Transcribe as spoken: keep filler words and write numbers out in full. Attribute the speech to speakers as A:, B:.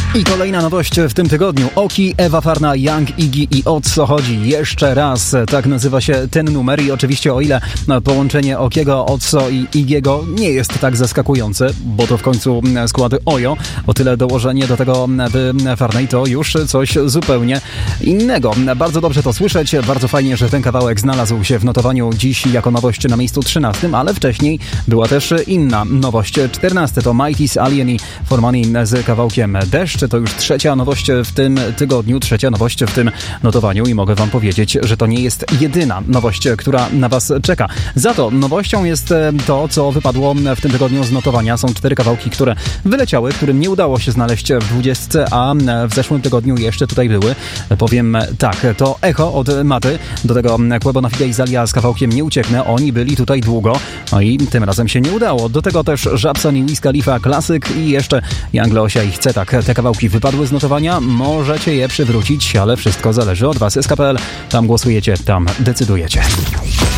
A: I kolejna nowość w tym tygodniu. Oki, Ewa Farna, Young, Iggy i O co chodzi? Jeszcze raz. Tak nazywa się ten numer i oczywiście o ile połączenie Okiego, Otso i Iggy'ego nie jest tak zaskakujące, bo to w końcu składy Ojo, o tyle dołożenie do tego Farnej to już coś zupełnie innego. Bardzo dobrze to słyszeć. Bardzo fajnie, że ten kawałek znalazł się w notowaniu dziś jako nowość na miejscu trzynastym, ale wcześniej była też inna nowość. czternasty to Mighty's Alien i For Money z kawałkiem Deszcz. To już trzecia nowość w tym tygodniu, trzecia nowość w tym notowaniu i mogę wam powiedzieć, że to nie jest jedyna nowość, która na was czeka. Za to nowością jest to, co wypadło w tym tygodniu z notowania. Są cztery kawałki, które wyleciały, którym nie udało się znaleźć w dwudziestce, a w zeszłym tygodniu jeszcze tutaj były. Powiem tak, to Echo od Maty, do tego Quebo na Fide i Zalia z kawałkiem Nie ucieknę. Oni byli tutaj długo, no i tym razem się nie udało. Do tego też Żabson i Wiz Khalifa klasyk i jeszcze Young Leosia i Chce tak. Te kawałki wypadły z notowania, możecie je przywrócić, ale wszystko zależy od was. S K P L, tam głosujecie, tam decydujecie.